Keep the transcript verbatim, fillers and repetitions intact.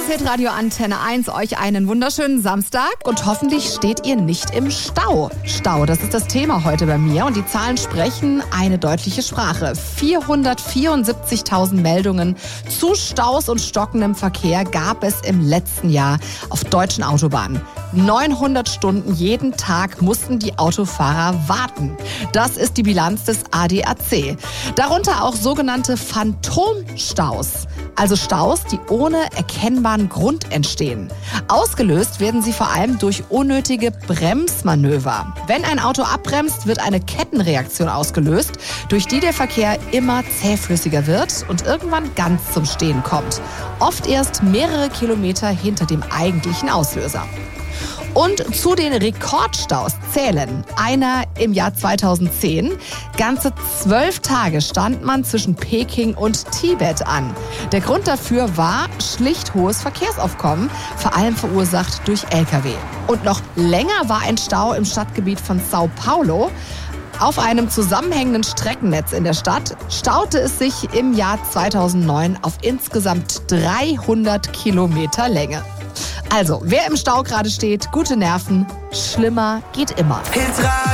Hitradio Antenne eins, euch einen wunderschönen Samstag und hoffentlich steht ihr nicht im Stau. Stau, das ist das Thema heute bei mir und die Zahlen sprechen eine deutliche Sprache. vierhundertvierundsiebzigtausend Meldungen zu Staus und stockendem Verkehr gab es im letzten Jahr auf deutschen Autobahnen. neunhundert Stunden jeden Tag mussten die Autofahrer warten. Das ist die Bilanz des A D A C. Darunter auch sogenannte Phantomstaus. Also Staus, die ohne erkennbaren Grund entstehen. Ausgelöst werden sie vor allem durch unnötige Bremsmanöver. Wenn ein Auto abbremst, wird eine Kettenreaktion ausgelöst, durch die der Verkehr immer zähflüssiger wird und irgendwann ganz zum Stehen kommt. Oft erst mehrere Kilometer hinter dem eigentlichen Auslöser. Und zu den Rekordstaus zählen einer im Jahr zweitausendzehn. Ganze zwölf Tage stand man zwischen Peking und Tibet an. Der Grund dafür war schlicht hohes Verkehrsaufkommen, vor allem verursacht durch L K W. Und noch länger war ein Stau im Stadtgebiet von Sao Paulo. Auf einem zusammenhängenden Streckennetz in der Stadt staute es sich im Jahr zweitausendneun auf insgesamt dreihundert Kilometer Länge. Also, wer im Stau gerade steht, gute Nerven, schlimmer geht immer.